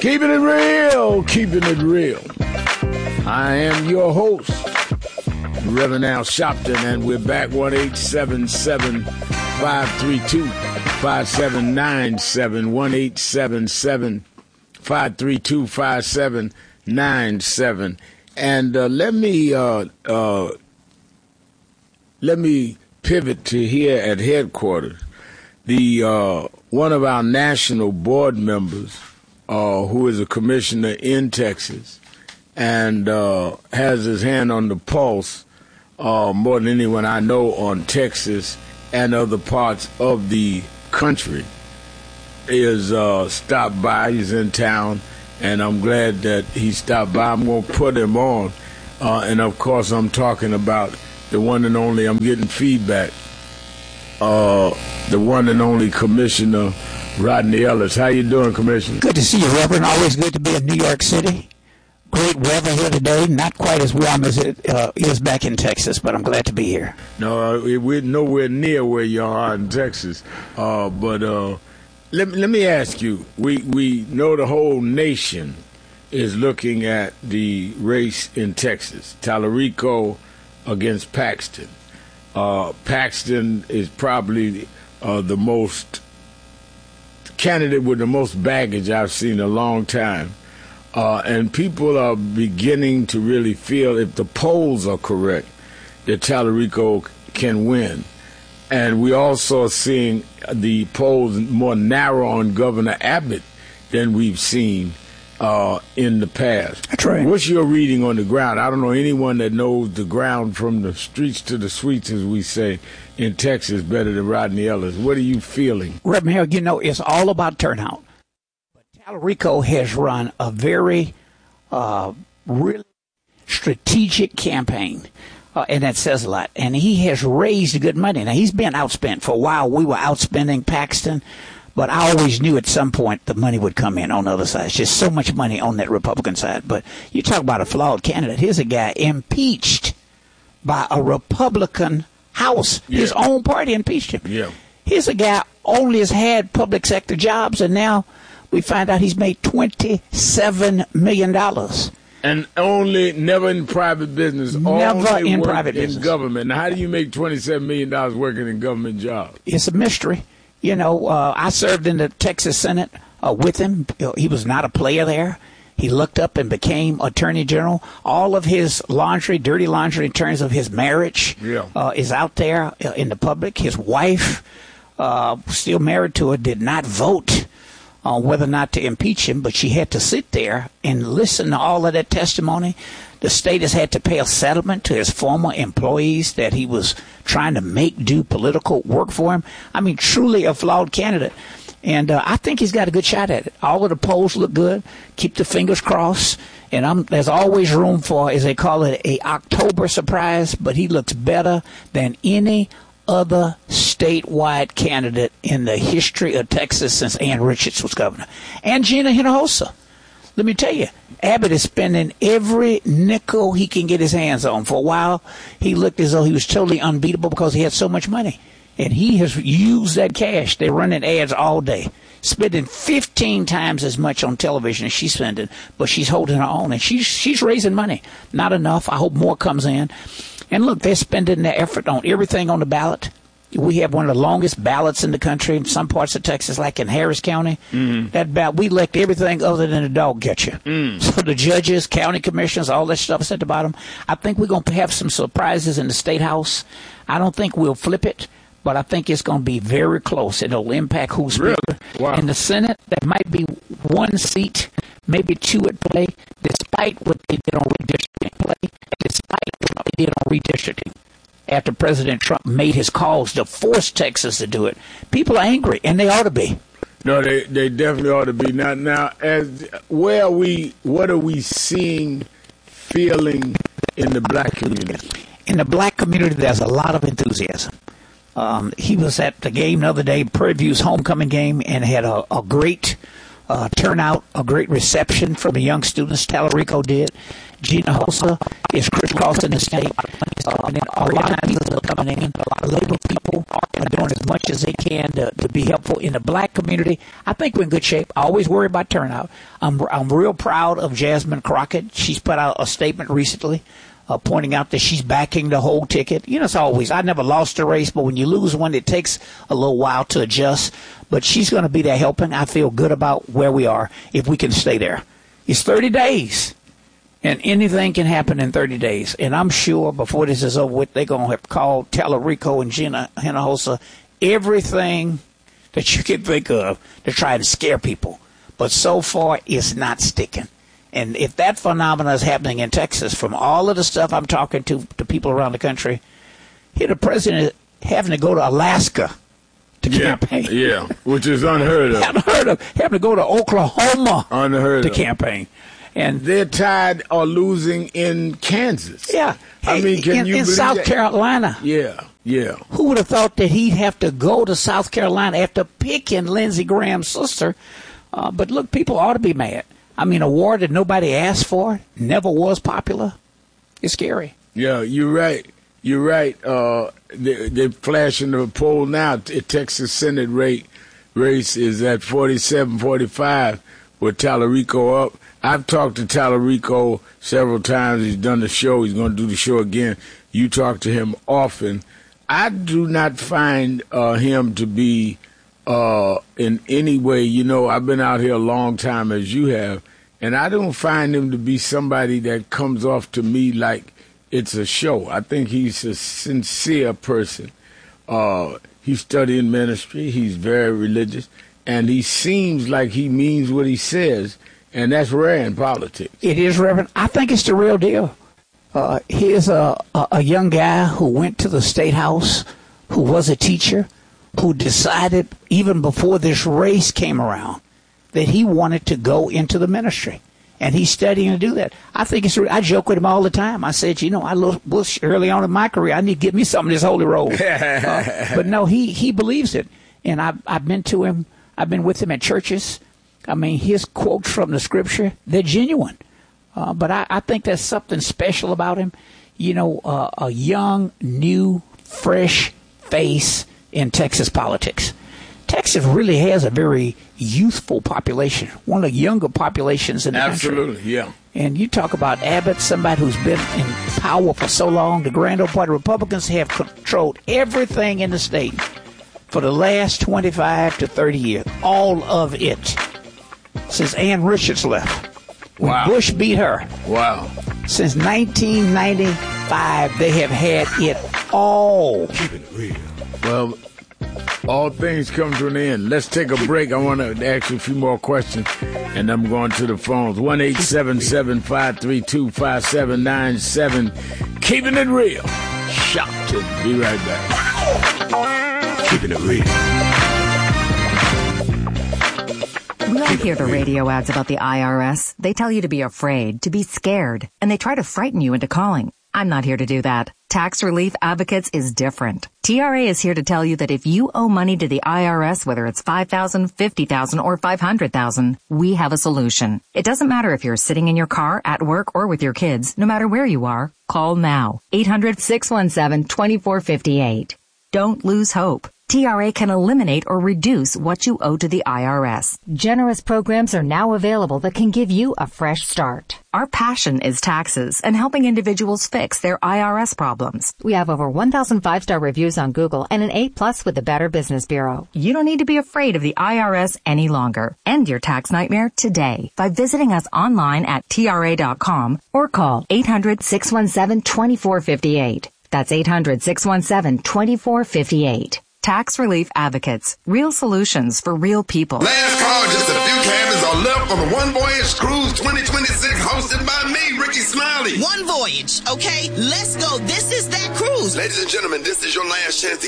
Keeping it real, keeping it real. I am your host, Reverend Al Sharpton, and we're back 1-877-532-5797, 1-877-532-5797. And let me pivot to here at headquarters. The one of our national board members, who is a commissioner in Texas, and has his hand on the pulse more than anyone I know on Texas and other parts of the country, is stopped by. He's in town, and I'm glad that he stopped by. I'm going to put him on, and of course I'm talking about the one and only, I'm getting feedback, the one and only Commissioner Rodney Ellis. How you doing, Commissioner? Good to see you, Reverend. Always good to be in New York City. Great weather here today. Not quite as warm as it is back in Texas, but I'm glad to be here. No, we're nowhere near where you are in Texas. But let me ask you, we know the whole nation is looking at the race in Texas, Tallarico against Paxton. Paxton is probably the most candidate with the most baggage I've seen in a long time. And people are beginning to really feel, if the polls are correct, that Tallarico can win. And we also are seeing the polls more narrow on Governor Abbott than we've seen in the past. That's right. What's your reading on the ground? I don't know anyone that knows the ground from the streets to the suites, as we say, in Texas better than Rodney Ellis. What are you feeling? Reverend Hill, you know, it's all about turnout. But Tallarico has run a very, really strategic campaign, and that says a lot. And he has raised good money. Now, he's been outspent. For a while, we were outspending Paxton, but I always knew at some point the money would come in on the other side. It's just so much money on that Republican side. But you talk about a flawed candidate. Here's a guy impeached by a Republican House. Yeah. His own party impeached him. Yeah. Here's a guy only has had public sector jobs, and now we find out he's made $27 million. And only, never in private business. Never only in private business. In government. Now, how do you make $27 million working in government jobs? It's a mystery. You know, I served in the Texas Senate with him. He was not a player there. He looked up and became Attorney General. All of his laundry, dirty laundry in terms of his marriage, is out there in the public. His wife, still married to her, did not vote on whether or not to impeach him, but she had to sit there and listen to all of that testimony. The state has had to pay a settlement to his former employees that he was trying to make do political work for him. I mean, truly a flawed candidate. And I think he's got a good shot at it. All of the polls look good. Keep the fingers crossed. And there's always room for, as they call it, a October surprise. But he looks better than any other statewide candidate in the history of Texas since Ann Richards was governor. And Gina Hinojosa. Let me tell you, Abbott is spending every nickel he can get his hands on. For a while, he looked as though he was totally unbeatable because he had so much money. And he has used that cash. They're running ads all day, spending 15 times as much on television as she's spending, but she's holding her own. And she's raising money. Not enough. I hope more comes in. And look, they're spending their effort on everything on the ballot. We have one of the longest ballots in the country in some parts of Texas, like in Harris County. Mm-hmm. That ballot, we elect everything other than a dog catcher. So the judges, county commissioners, all that stuff is at the bottom. I think we're going to have some surprises in the State House. I don't think we'll flip it, but I think it's going to be very close. It'll impact who's speaker. Wow. In the Senate, there might be one seat, maybe two at play, despite what they did on redistricting. After President Trump made his calls to force Texas to do it. People are angry, and they ought to be. No, they definitely ought to be. Now, what are we seeing, feeling in the black community? In the black community, there's a lot of enthusiasm. He was at the game the other day, Prairie View's homecoming game, and had a great turnout, a great reception from the young students. Tallarico did. Gina Hosa is crisscrossing the state. And then organizers are coming in. Labor people are doing as much as they can to be helpful in the black community. I think we're in good shape. I always worry about turnout. I'm real proud of Jasmine Crockett. She's put out a statement recently pointing out that she's backing the whole ticket. You know, it's always, I never lost a race, but when you lose one, it takes a little while to adjust. But she's going to be there helping. I feel good about where we are if we can stay there. It's 30 days. And anything can happen in 30 days. And I'm sure before this is over with, they're going to have called Tallarico and Gina Hinojosa everything that you can think of to try to scare people. But so far, it's not sticking. And if that phenomenon is happening in Texas, from all of the stuff I'm talking to people around the country, here the president having to go to Alaska to campaign. Yeah, which is unheard of. Unheard of. Having to go to Oklahoma to campaign. And they're tied or losing in Kansas. Yeah. I mean, can you in believe South that? Carolina. Yeah. Who would have thought that he'd have to go to South Carolina after picking Lindsey Graham's sister? But look, people ought to be mad. I mean, a war that nobody asked for, never was popular. It's scary. Yeah, you're right. They're flashing the poll now. The Texas Senate race is at 47-45 with Tallarico up. I've talked to Tallarico several times. He's done the show. He's going to do the show again. You talk to him often. I do not find him to be in any way, you know, I've been out here a long time as you have, and I don't find him to be somebody that comes off to me like it's a show. I think he's a sincere person. He's studying ministry. He's very religious, and he seems like he means what he says. And that's rare in politics. It is, Reverend. I think it's the real deal. Here's a young guy who went to the State House, who was a teacher, who decided even before this race came around that he wanted to go into the ministry. And he's studying to do that. I think it's. I joke with him all the time. I said, you know, I was early on in my career, I need to get me some of this holy roll. But no, he believes it. And I've been to him. I've been with him at churches. I mean, his quotes from the scripture, they're genuine. But I think there's something special about him. You know, a young, new, fresh face in Texas politics. Texas really has a very youthful population, one of the younger populations in the country. Absolutely, yeah. And you talk about Abbott, somebody who's been in power for so long. The Grand Old Party Republicans have controlled everything in the state for the last 25 to 30 years, all of it. Since Ann Richards left. Wow. Bush beat her. Wow. Since 1995, they have had it all. Keeping it real. Well, all things come to an end. Let's take a break. I want to ask you a few more questions, and I'm going to the phones. 1-877-532-5797. Keeping it real. Shout to be right back. Keeping it real. We all hear the radio ads about the IRS. They tell you to be afraid, to be scared, and they try to frighten you into calling. I'm not here to do that. Tax Relief Advocates is different. TRA is here to tell you that if you owe money to the IRS, whether it's $5,000, $50,000, or $500,000, we have a solution. It doesn't matter if you're sitting in your car, at work, or with your kids. No matter where you are, call now. 800-617-2458. Don't lose hope. TRA can eliminate or reduce what you owe to the IRS. Generous programs are now available that can give you a fresh start. Our passion is taxes and helping individuals fix their IRS problems. We have over 1,000 5-star reviews on Google and an A+ with the Better Business Bureau. You don't need to be afraid of the IRS any longer. End your tax nightmare today by visiting us online at TRA.com or call 800-617-2458. That's 800-617-2458. Tax Relief Advocates. Real solutions for real people. Last call, just a few cabins are left on the One Voyage Cruise 2026 hosted by me, Ricky Smiley. One Voyage, okay? Let's go. This is that cruise. Ladies and gentlemen, this is your last chance to